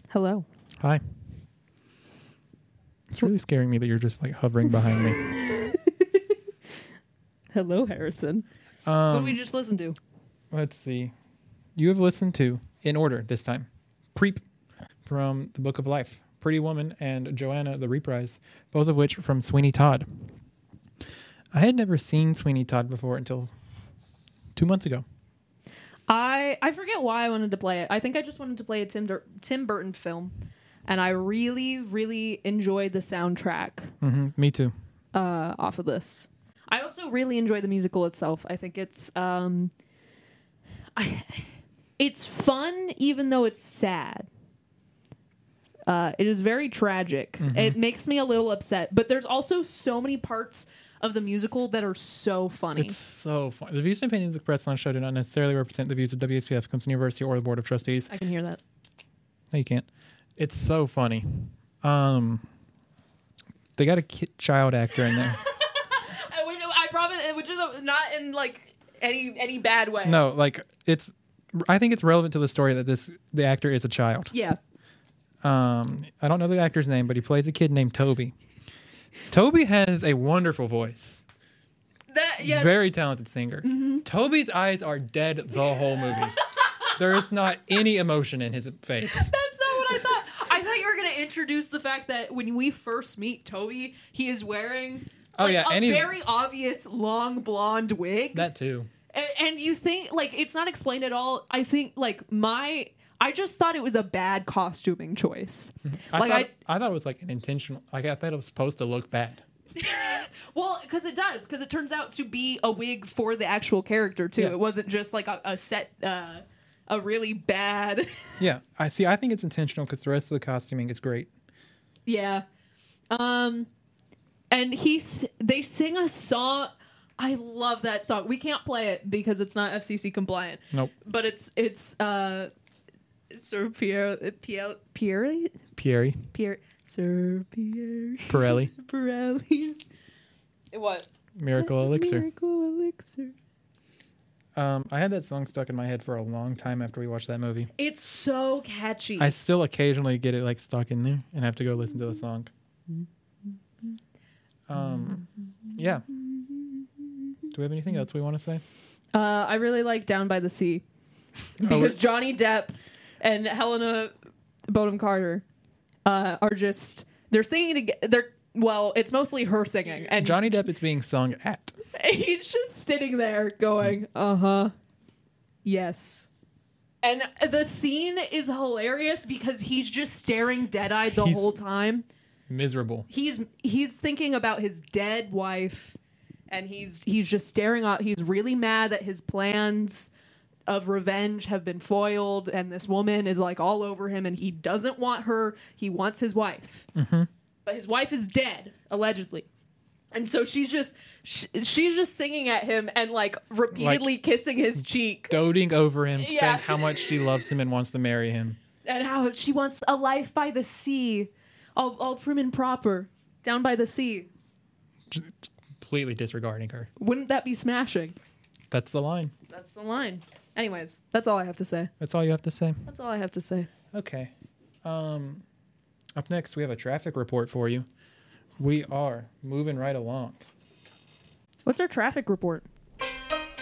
Hello. Hi. It's really scaring me that you're just like hovering behind me. Hello, Harrison. What did we just listen to? Let's see. You have listened to, in order this time, Preep from the Book of Life, Pretty Woman, and Joanna the Reprise, both of which from Sweeney Todd. I had never seen Sweeney Todd before until 2 months ago. I forget why I wanted to play it. I think I just wanted to play a Tim Burton film, and I really, really enjoyed the soundtrack Me too. off of this. I also really enjoy the musical itself. I think it's it's fun even though it's sad. It is very tragic. It makes me a little upset, but there's also so many parts of the musical that are so funny. It's so fun. The views and opinions expressed on the show do not necessarily represent the views of WSPF, Clemson University, or the Board of Trustees. I can hear that. No, you can't. It's so funny. They got a child actor in there. I promise, which is not in like any bad way. No, like I think it's relevant to the story that the actor is a child. Yeah. I don't know the actor's name, but he plays a kid named Toby. Toby has a wonderful voice. Very talented singer. Toby's eyes are dead the whole movie. There is not any emotion in his face. That's not what I thought. I thought you were going to introduce the fact that when we first meet Toby, he is wearing a very obvious long blonde wig. That too. And you think, like, it's not explained at all. I think, like, I just thought it was a bad costuming choice. I thought it was like an intentional. Like I thought it was supposed to look bad. Well, because it does. Because it turns out to be a wig for the actual character too. Yeah. It wasn't just like a set, a really bad. Yeah, I think it's intentional because the rest of the costuming is great. Yeah, and they sing a song. I love that song. We can't play it because it's not FCC compliant. Nope. But it's Sir Pirelli's what? Miracle Elixir. Miracle Elixir. I had that song stuck in my head for a long time after we watched that movie. It's so catchy. I still occasionally get it like stuck in there and have to go listen to the song. Yeah. Do we have anything else we want to say? I really like Down by the Sea because Johnny Depp and Helena Bonham Carter are just they're singing together. Well, it's mostly her singing, and Johnny Depp is being sung at. He's just sitting there going, yes. And the scene is hilarious because he's just staring dead-eyed the whole time. Miserable. He's thinking about his dead wife, and he's just staring out. He's really mad that his plans of revenge have been foiled, and this woman is like all over him, and he doesn't want her. He wants his wife. But his wife is dead, allegedly. And so she's just singing at him and like repeatedly kissing his cheek, doting over him, saying how much she loves him and wants to marry him, and how she wants a life by the sea, all prim and proper, down by the sea. Completely disregarding her. Wouldn't that be smashing? That's the line. That's the line. Anyways, that's all I have to say. That's all you have to say. That's all I have to say. Okay. Up next, we have a traffic report for you. We are moving right along. What's our traffic report?